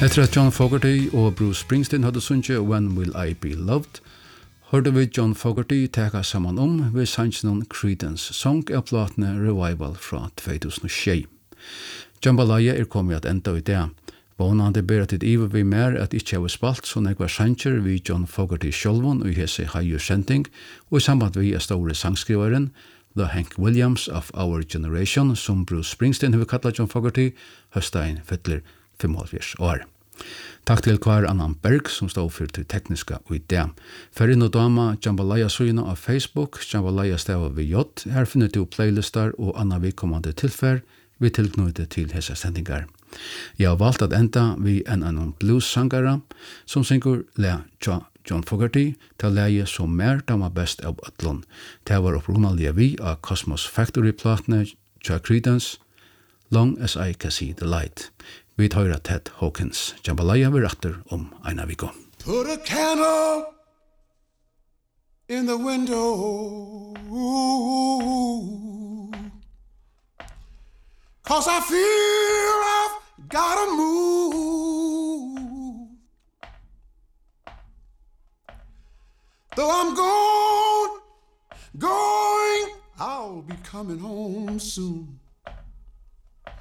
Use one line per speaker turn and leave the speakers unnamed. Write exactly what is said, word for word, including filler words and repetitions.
Etter at John Fogerty og Bruce Springsteen hadde sunget When Will I Be Loved, hørte vi John Fogerty teka saman om ved sannsjonen Creedence Song av platene Revival fra två tusen og sju. Jambalaya er kommet at enda i det. Vånande ber at det iver vi mer at ikke har spalt så nekvar sanger vi John Fogerty sjølvun og hese higher sending og i samband vi er store sangskrivaren The Hank Williams of Our Generation som Bruce Springsteen har kallat John Fogerty høstein fettler femoghalvfjerds år. Takk til hver annan Berg som stod for det tekniske og idé. For inn og dama Jambalaya-søyene av Facebook, Jambalaya stava ved J. Her finner du playlistar og annan vidkommande tilfær vi tilknyttet til hese sendingar. Jeg har valgt at enda vi en annan blues-sangara som synger le John Fogerty til leie som mer dama best av Atlon. Det var opprunalige vi av Cosmos Factory-platene Tja Creedence, Long as I Can See the Light. Vi tar Ted Hawkins. Jambalaya vi retter om Eina Viko.
Put a candle in the window, cause I feel I've gotta move. Though I'm gone, going, I'll be coming home soon.